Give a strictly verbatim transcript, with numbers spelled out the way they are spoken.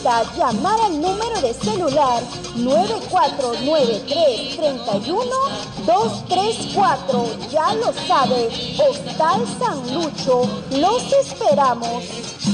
Recuerda llamar al número de celular nueve cuatro nueve tres, tres uno, dos tres cuatro. Ya lo sabe, Hostal San Lucho, los esperamos.